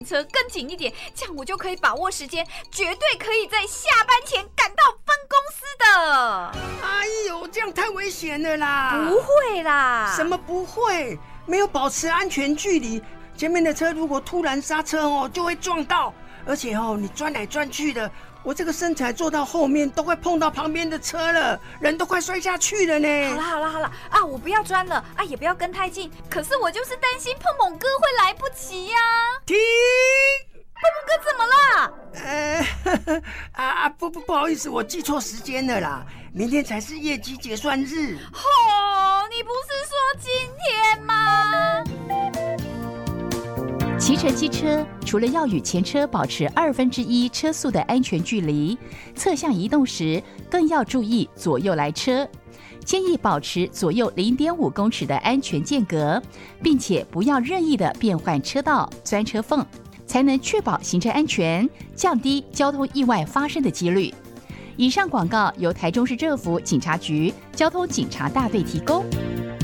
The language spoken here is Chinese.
车更紧一点，这样我就可以把握时间，绝对可以在下班前赶到分公司的。 哎呦，这样太危险了啦！ 不会啦。 什么不会？没有保持安全距离，前面的车如果突然刹车就会撞到，而且你转来转去的，我这个身材坐到后面都快碰到旁边的车了，人都快摔下去了呢。 好了啊，我不要钻了啊，也不要跟太近，可是我就是担心碰碰哥会来不及呀。 停！ 碰碰哥怎么了？ 不好意思，我记错时间了啦，明天才是业绩结算日。 你不是说今天吗？ 骑乘机车除了要与前车保持1/2车速的安全距离，侧向移动时更要注意左右来车，建议保持左右0.5公尺的安全间隔，并且不要任意的变换车道、钻车缝，才能确保行车安全，降低交通意外发生的几率。以上广告由台中市政府警察局交通警察大队提供。